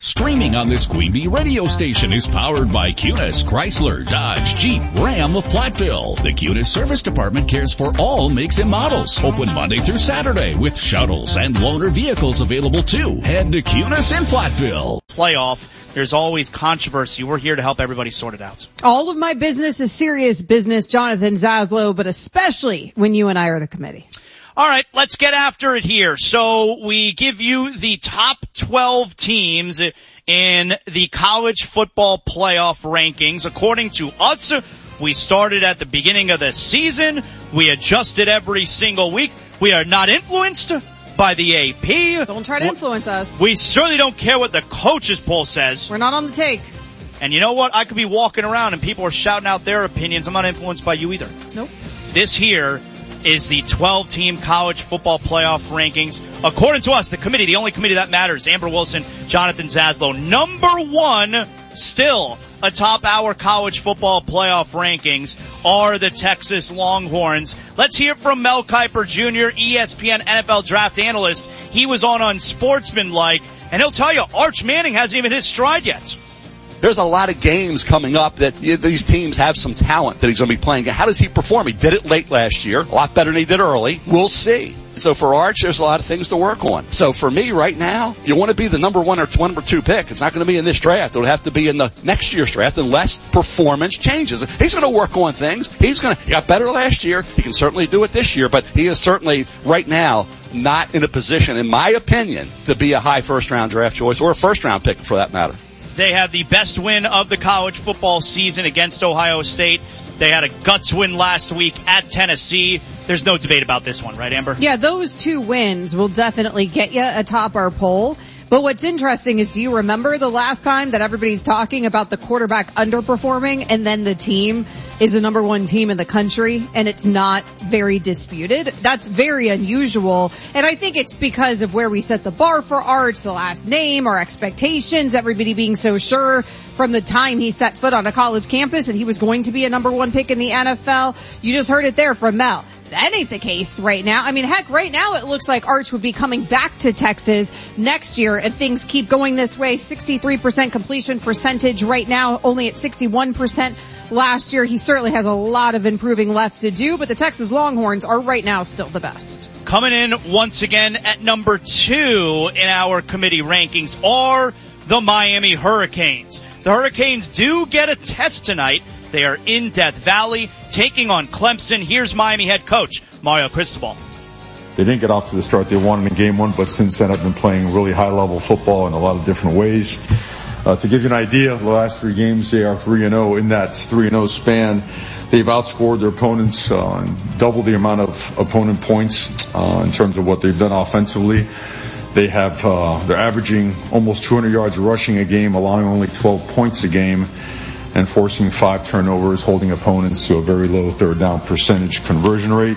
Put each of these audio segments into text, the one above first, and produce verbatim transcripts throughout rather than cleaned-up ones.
Streaming on this Queen Bee radio station is powered by Cunis, Chrysler, Dodge, Jeep, Ram of Platteville. The Cunis Service Department cares for all makes and models. Open Monday through Saturday with shuttles and loaner vehicles available too. Head to Cunis in Platteville. Playoff. There's always controversy. We're here to help everybody sort it out. All of my business is serious business, Jonathan Zaslow, but especially when you and I are the committee. All right, let's get after it here. So we give you the top twelve teams in the college football playoff rankings. According to us, we started at the beginning of the season. We adjusted every single week. We are not influenced by the A P. Don't try to influence us. We certainly don't care what the coaches poll says. We're not on the take. And you know what? I could be walking around and people are shouting out their opinions. I'm not influenced by you either. Nope. This here is the twelve-team college football playoff rankings. According to us, the committee, the only committee that matters, Amber Wilson, Jonathan Zaslow. Number one, still atop our college football playoff rankings, are the Texas Longhorns. Let's hear from Mel Kiper Junior, E S P N N F L draft analyst. He was on Unsportsmanlike, and he'll tell you, Arch Manning hasn't even hit his stride yet. There's a lot of games coming up that these teams have some talent that he's going to be playing. How does he perform? He did it late last year, a lot better than he did early. We'll see. So for Arch, there's a lot of things to work on. So for me right now, if you want to be the number one or number two pick, it's not going to be in this draft. It'll have to be in the next year's draft unless performance changes. He's going to work on things. He's going to, he got better last year. He can certainly do it this year, but he is certainly right now not in a position, in my opinion, to be a high first round draft choice or a first round pick for that matter. They have the best win of the college football season against Ohio State. They had a guts win last week at Tennessee. There's no debate about this one, right, Amber? Yeah, those two wins will definitely get you atop our poll. But what's interesting is, do you remember the last time that everybody's talking about the quarterback underperforming and then the team is the number one team in the country and it's not very disputed? That's very unusual. And I think it's because of where we set the bar for Arch, the last name, our expectations, everybody being so sure from the time he set foot on a college campus and he was going to be a number one pick in the N F L. You just heard it there from Mel. That ain't the case right now. I mean, heck, right now it looks like Arch would be coming back to Texas next year if things keep going this way. sixty-three percent completion percentage right now, only at sixty-one percent last year. He certainly has a lot of improving left to do, but the Texas Longhorns are right now still the best. Coming in once again at number two in our committee rankings are the Miami Hurricanes. The Hurricanes do get a test tonight. They are in Death Valley, taking on Clemson. Here's Miami head coach Mario Cristobal. They didn't get off to the start they wanted in game one, but since then have been playing really high-level football in a lot of different ways. Uh, to give you an idea, the last three games, they are three and oh. In that three and oh span, they've outscored their opponents uh, double the amount of opponent points uh, in terms of what they've done offensively. They have, uh, they're averaging almost two hundred yards rushing a game, allowing only twelve points a game, and forcing five turnovers, holding opponents to a very low third down percentage conversion rate.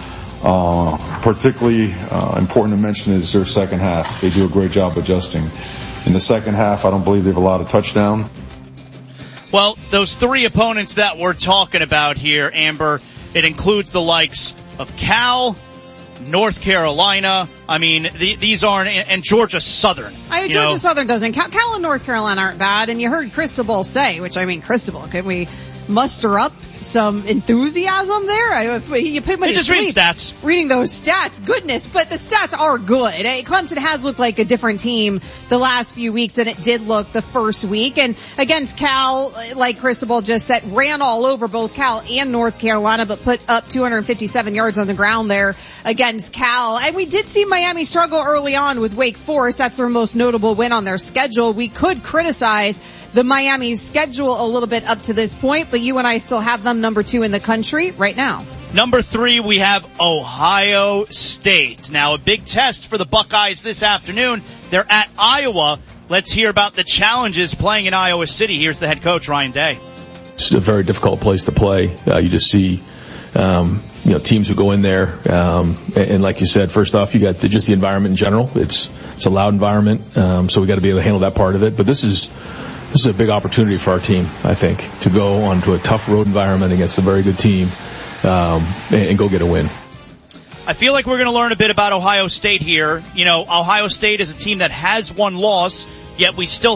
Uh, particularly uh, important to mention is their second half. They do a great job adjusting. In the second half, I don't believe they've allowed a touchdown. Well, those three opponents that we're talking about here, Amber, it includes the likes of Cal, North Carolina. I mean, the, these aren't, and Georgia Southern. I mean, Georgia know. Southern doesn't count. Cal and North Carolina aren't bad, and you heard Cristobal say, which I mean, Cristobal, can we muster up some enthusiasm there? I, you put him in just reading stats. Reading those stats, goodness, but the stats are good. Clemson has looked like a different team the last few weeks than it did look the first week. And against Cal, like Cristobal just said, ran all over both Cal and North Carolina, but put up two hundred fifty-seven yards on the ground there against Cal. And we did see Miami struggle early on with Wake Forest. That's their most notable win on their schedule. We could criticize the Miami's schedule a little bit up to this point, but you and I still have them number two in the country right now. Number three, we have Ohio State. Now, a big test for the Buckeyes this afternoon. They're at Iowa. Let's hear about the challenges playing in Iowa City. Here's the head coach, Ryan Day. It's a very difficult place to play. Uh, you just see, um, you know, teams who go in there, um, and, and like you said, first off, you got the, just the environment in general. It's it's a loud environment, um, so we got to be able to handle that part of it. But this is this is a big opportunity for our team, I think, to go onto a tough road environment against a very good team, um, and, and go get a win. I feel like we're going to learn a bit about Ohio State here. You know, Ohio State is a team that has one loss, yet we still